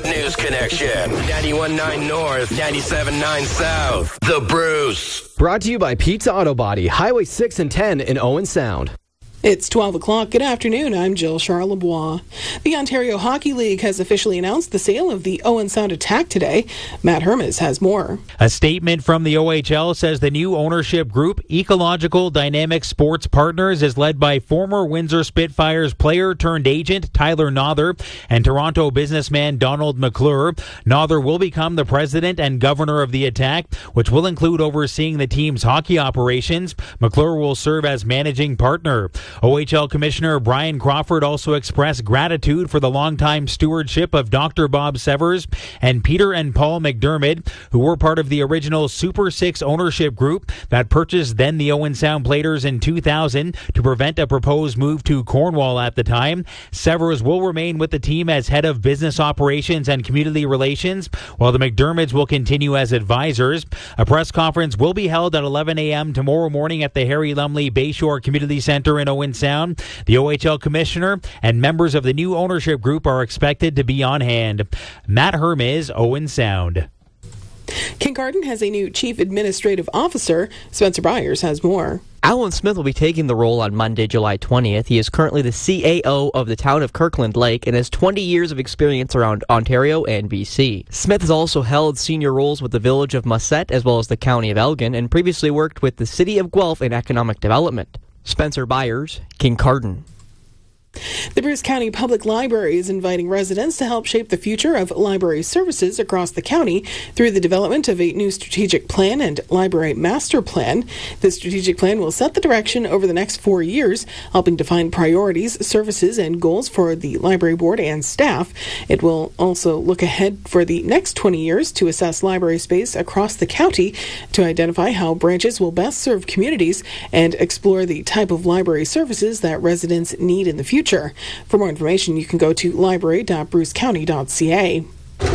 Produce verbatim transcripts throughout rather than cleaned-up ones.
News Connection. ninety-one point nine North, ninety-seven point nine South. The Bruce. Brought to you by Pizza Auto Body, Highway six and ten in Owen Sound. It's twelve o'clock. Good afternoon. I'm Jill Charlebois. The Ontario Hockey League has officially announced the sale of the Owen Sound Attack today. Matt Hermes has more. A statement from the O H L says the new ownership group, Ecological Dynamic Sports Partners, is led by former Windsor Spitfires player turned agent Tyler Nother and Toronto businessman Donald McClure. Nother will become the president and governor of the Attack, which will include overseeing the team's hockey operations. McClure will serve as managing partner. O H L Commissioner Brian Crawford also expressed gratitude for the longtime stewardship of Doctor Bob Severs and Peter and Paul McDermott, who were part of the original Super Six ownership group that purchased then the Owen Sound Platers in two thousand to prevent a proposed move to Cornwall at the time. Severs will remain with the team as head of business operations and community relations, while the McDermotts will continue as advisors. A press conference will be held at eleven a.m. tomorrow morning at the Harry Lumley Bayshore Community Center in Owen Sound. The O H L Commissioner and members of the new ownership group are expected to be on hand. Matt Hermes, Owen Sound. Kincardine has a new chief administrative officer. Spencer Byers has more. Alan Smith will be taking the role on Monday, July twentieth. He is currently the C A O of the town of Kirkland Lake and has twenty years of experience around Ontario and B C. Smith has also held senior roles with the village of Musset as well as the county of Elgin and previously worked with the city of Guelph in economic development. Spencer Byers, Kincardine. The Bruce County Public Library is inviting residents to help shape the future of library services across the county through the development of a new strategic plan and library master plan. The strategic plan will set the direction over the next four years, helping define priorities, services, and goals for the library board and staff. It will also look ahead for the next twenty years to assess library space across the county to identify how branches will best serve communities and explore the type of library services that residents need in the future. For more information, you can go to library dot bruce county dot c a.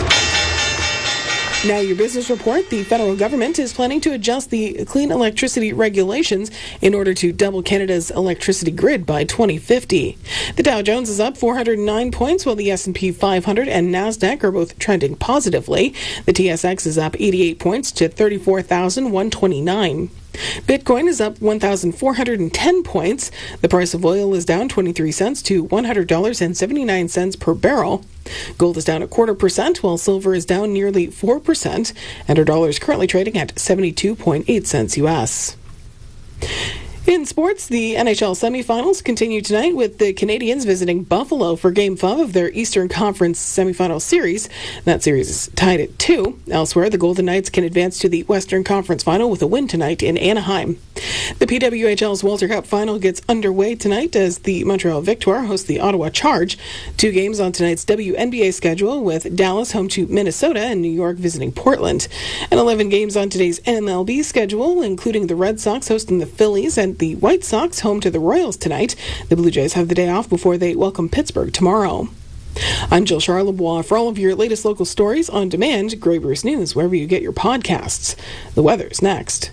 Now your business report. The federal government is planning to adjust the clean electricity regulations in order to double Canada's electricity grid by twenty fifty. The Dow Jones is up four hundred nine points, while the S and P five hundred and NASDAQ are both trending positively. The T S X is up eighty-eight points to thirty-four thousand one hundred twenty-nine. Bitcoin is up one thousand four hundred ten points. The price of oil is down twenty-three cents to one hundred dollars and seventy-nine cents per barrel. Gold is down a quarter percent, while silver is down nearly four percent, and our dollar is currently trading at seventy-two point eight cents U S. In sports, the N H L semifinals continue tonight with the Canadiens visiting Buffalo for Game five of their Eastern Conference semifinal series. That series is tied at two. Elsewhere, the Golden Knights can advance to the Western Conference final with a win tonight in Anaheim. The P W H L's Walter Cup final gets underway tonight as the Montreal Victoire hosts the Ottawa Charge. Two games on tonight's W N B A schedule, with Dallas home to Minnesota and New York visiting Portland. And eleven games on today's M L B schedule, including the Red Sox hosting the Phillies and the White Sox home to the Royals tonight. The Blue Jays have the day off before they welcome Pittsburgh tomorrow. I'm Jill Charlebois. For all of your latest local stories on demand, Grey Bruce News, wherever you get your podcasts. The weather's next.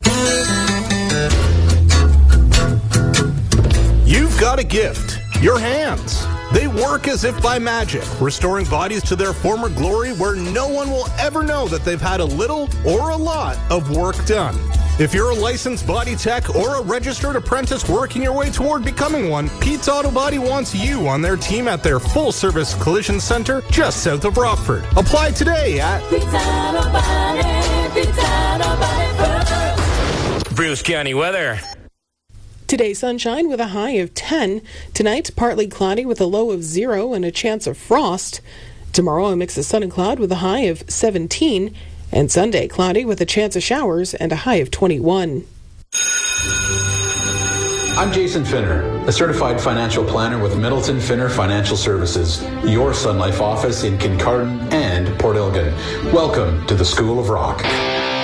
You've got a gift. Your hands. They work as if by magic, restoring bodies to their former glory where no one will ever know that they've had a little or a lot of work done. If you're a licensed body tech or a registered apprentice working your way toward becoming one, Pete's Auto Body wants you on their team at their full-service collision center just south of Rockford. Apply today at Pete's Auto Body, Pete's Auto Body. Bruce County weather. Today, sunshine with a high of ten. Tonight, partly cloudy with a low of zero and a chance of frost. Tomorrow, a mix of sun and cloud with a high of seventeen. And Sunday, cloudy with a chance of showers and a high of twenty-one. I'm Jason Finner, a certified financial planner with Middleton Finner Financial Services, your Sun Life office in Kincardine and Port Elgin. Welcome to the School of Rock.